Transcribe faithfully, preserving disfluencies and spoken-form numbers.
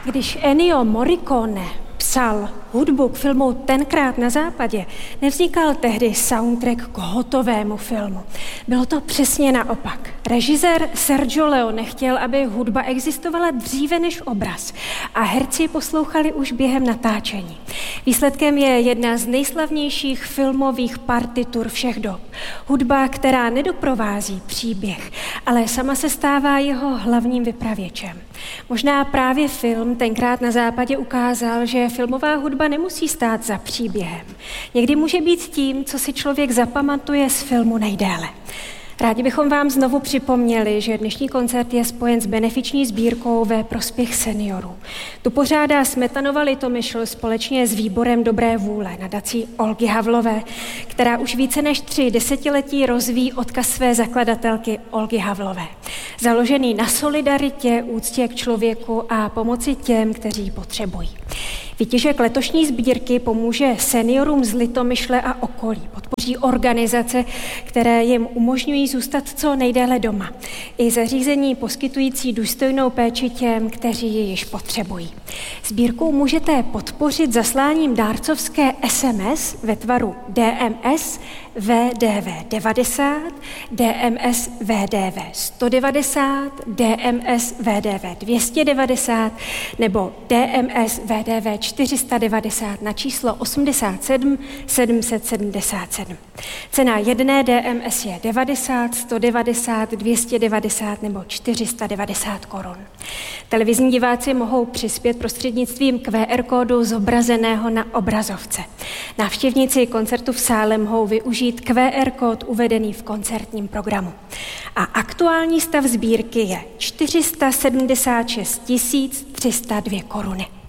Když Ennio Morricone psal hudbu k filmu Tenkrát na západě, nevznikal tehdy soundtrack k hotovému filmu. Bylo to přesně naopak. Režisér Sergio Leone chtěl, aby hudba existovala dříve než obraz a herci poslouchali už během natáčení. Výsledkem je jedna z nejslavnějších filmových partitur všech dob. Hudba, která nedoprovází příběh, ale sama se stává jeho hlavním vypravěčem. Možná právě film Tenkrát na západě ukázal, že filmová hudba nemusí stát za příběhem. Někdy může být tím, co si člověk zapamatuje z filmu nejdéle. Rádi bychom vám znovu připomněli, že dnešní koncert je spojen s benefiční sbírkou ve prospěch seniorů. Tu pořádá Smetanova Litomyšl společně s Výborem dobré vůle nadací Olgy Havlové, která už více než tři desetiletí rozvíjí odkaz své zakladatelky Olgy Havlové. Založený na solidaritě, úctě k člověku a pomoci těm, kteří ji potřebují. Výtěžek letošní sbírky pomůže seniorům z Litomyšle a okolí. Podpoří organizace, které jim umožňují zůstat co nejdéle doma. I zařízení poskytující důstojnou péči těm, kteří ji již potřebují. Sbírku můžete podpořit zasláním dárcovské es em es ve tvaru D M S V D V devadesát, D M S V D V sto devadesát, D M S V D V dvě stě devadesát nebo D M S V D V čtyři sta devadesát na číslo osmdesát sedm sedm set sedmdesát sedm. Cena jedné D M S je devadesát, sto devadesát, dvě stě devadesát nebo čtyři sta devadesát korun. Televizní diváci mohou přispět prostřednictvím Q R kódu zobrazeného na obrazovce. Návštěvníci koncertu v sále mohou využít Q R kód uvedený v koncertním programu. A aktuální stav sbírky je čtyři sta sedmdesát šest tisíc tři sta dva koruny.